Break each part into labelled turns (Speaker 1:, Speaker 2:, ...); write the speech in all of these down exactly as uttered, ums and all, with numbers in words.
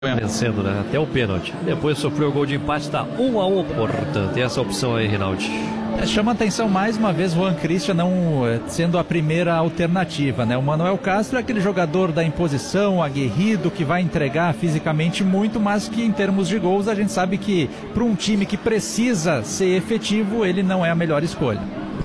Speaker 1: Vencendo, né? Até o pênalti. Depois sofreu o gol de empate, está um a um, portanto. E essa opção aí, Rinaldi?
Speaker 2: É, chama atenção mais uma vez o Juan Christian não sendo a primeira alternativa, né? O Manuel Castro é aquele jogador da imposição, aguerrido, que vai entregar fisicamente muito, mas que em termos de gols a gente sabe que para um time que precisa ser efetivo, ele não é a melhor escolha.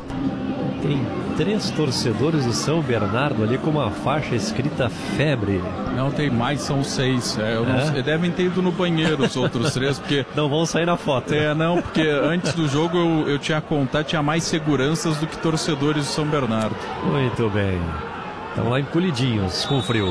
Speaker 1: Tem três torcedores do São Bernardo ali com uma faixa escrita febre.
Speaker 3: Não, tem mais, são seis. É, eu não,
Speaker 1: é?
Speaker 3: Devem ter ido no banheiro os outros três, porque...
Speaker 1: Não vão sair na foto.
Speaker 3: É, não, porque antes do jogo eu, eu tinha contado, tinha mais seguranças do que torcedores do São Bernardo.
Speaker 1: Muito bem. Estão lá encolhidinhos, com frio.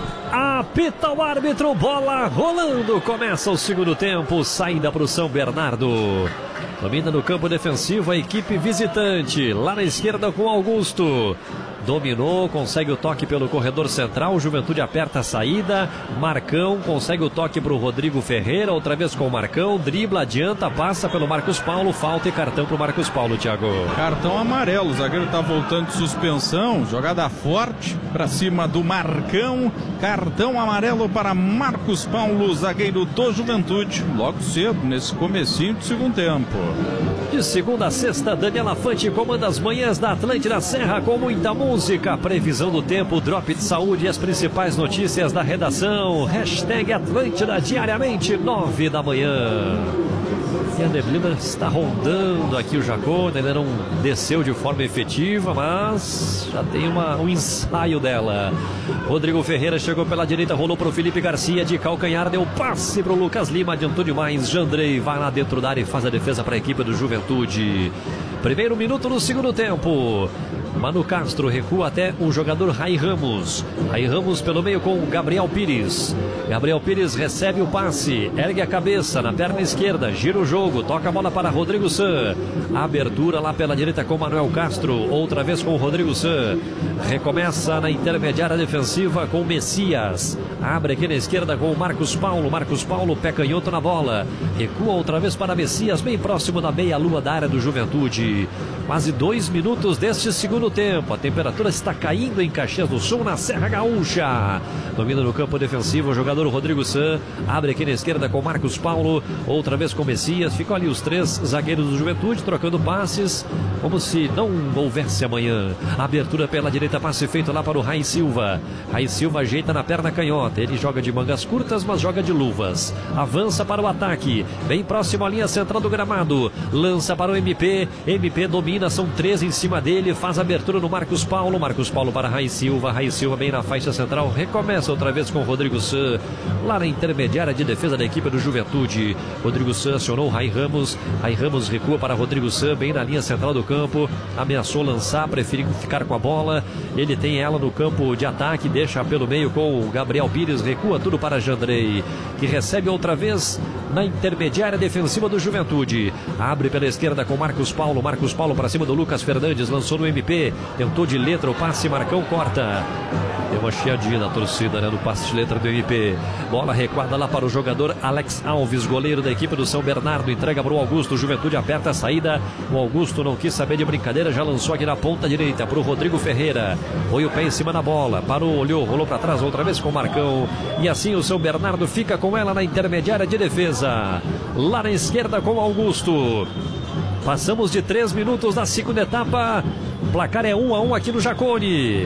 Speaker 1: Apita o árbitro, bola rolando. Começa o segundo tempo, saída para o São Bernardo. Domina no campo defensivo a equipe visitante. Lá na esquerda com Augusto. Dominou, consegue o toque pelo corredor central. Juventude aperta a saída. Marcão consegue o toque para o Rodrigo Ferreira. Outra vez com o Marcão. Dribla, adianta, passa pelo Marcos Paulo. Falta e cartão para o Marcos Paulo, Thiago.
Speaker 3: Cartão amarelo. O zagueiro está voltando de suspensão. Jogada forte para cima do Marcão. Cartão amarelo para Marcos Paulo, zagueiro do Juventude. Logo cedo, nesse comecinho do segundo tempo.
Speaker 1: De segunda a sexta, Daniela Fante comanda as manhãs da Atlântida Serra com muita música, previsão do tempo, drop de saúde e as principais notícias da redação. Hashtag Atlântida diariamente, nove da manhã. E a neblina está rondando aqui o Jacone, ainda não desceu de forma efetiva, mas já tem uma, um ensaio dela. Rodrigo Ferreira chegou pela direita, rolou para o Felipe Garcia, de calcanhar, deu passe para o Lucas Lima, adiantou demais. Jandrei vai lá dentro da área e faz a defesa para a equipe do Juventude. Primeiro minuto no segundo tempo. Manu Castro recua até o jogador Rai Ramos. Rai Ramos pelo meio com Gabriel Pires. Gabriel Pires recebe o passe, ergue a cabeça na perna esquerda, gira o jogo, toca a bola para Rodrigo San. Abertura lá pela direita com Manuel Castro, outra vez com o Rodrigo San. Recomeça na intermediária defensiva com Messias. Abre aqui na esquerda com o Marcos Paulo. Marcos Paulo, pé canhoto na bola. Recua outra vez para Messias, bem próximo da meia-lua da área do Juventude. Quase dois minutos deste segundo tempo. A temperatura está caindo em Caxias do Sul, na Serra Gaúcha. Domina no campo defensivo o jogador Rodrigo San. Abre aqui na esquerda com Marcos Paulo. Outra vez com Messias. Ficam ali os três zagueiros do Juventude trocando passes, como se não houvesse amanhã. Abertura pela direita, passe feito lá para o Rai Silva. Rai Silva ajeita na perna canhota. Ele joga de mangas curtas, mas joga de luvas. Avança para o ataque. Bem próximo à linha central do gramado. Lança para o M P. M P domina, são três em cima dele. Faz a abertura no Marcos Paulo. Marcos Paulo para Rai Silva. Rai Silva bem na faixa central. Recomeça outra vez com o Rodrigo San. Lá na intermediária de defesa da equipe do Juventude. Rodrigo San acionou o Rai Ramos. Rai Ramos recua para Rodrigo San, bem na linha central do campo. Ameaçou lançar, preferiu ficar com a bola. Ele tem ela no campo de ataque. Deixa pelo meio com o Gabriel Pires. Recua tudo para Jandrei, que recebe outra vez na intermediária defensiva do Juventude. Abre pela esquerda com Marcos Paulo. Marcos Paulo para cima do Lucas Fernandes. Lançou no M P. Tentou de letra o passe. Marcão corta. Deu uma chiadinha na torcida, né, no passe de letra do M P. Bola recuada lá para o jogador Alex Alves, goleiro da equipe do São Bernardo. Entrega para o Augusto. Juventude aperta a saída. O Augusto não quis saber de brincadeira. Já lançou aqui na ponta direita para o Rodrigo Ferreira. Foi o pé em cima da bola. Parou, olhou, rolou para trás outra vez com o Marcão. E assim o São Bernardo fica com ela na intermediária de defesa. Lá na esquerda com o Augusto. Passamos de três minutos da segunda etapa. O placar é um a um aqui no Jacone.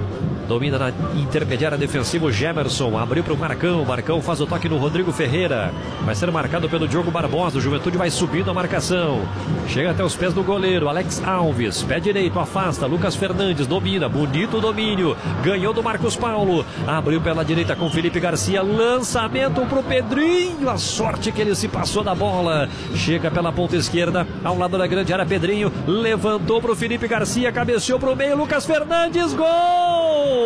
Speaker 1: Domina na intermediária defensiva o Gemerson. Abriu para o Marcão. Marcão faz o toque no Rodrigo Ferreira. Vai ser marcado pelo Diogo Barbosa. O Juventude vai subindo a marcação. Chega até os pés do goleiro Alex Alves. Pé direito, afasta. Lucas Fernandes domina. Bonito domínio. Ganhou do Marcos Paulo. Abriu pela direita com Felipe Garcia. Lançamento para o Pedrinho. A sorte que ele se passou da bola. Chega pela ponta esquerda. Ao lado da grande área, Pedrinho. Levantou para o Felipe Garcia. Cabeceou para o meio. Lucas Fernandes. Gol!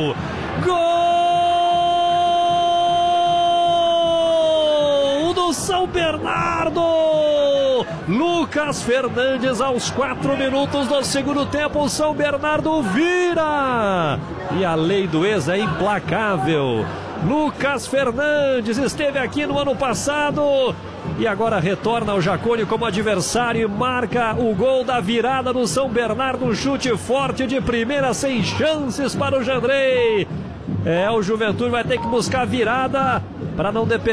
Speaker 1: Gol do São Bernardo! Lucas Fernandes aos quatro minutos do segundo tempo. O São Bernardo vira! E a lei do ex é implacável. Lucas Fernandes esteve aqui no ano passado e agora retorna ao Jacone como adversário e marca o gol da virada do São Bernardo. Um chute forte de primeira, sem chances para o Jandrei. É, o Juventude vai ter que buscar virada para não depender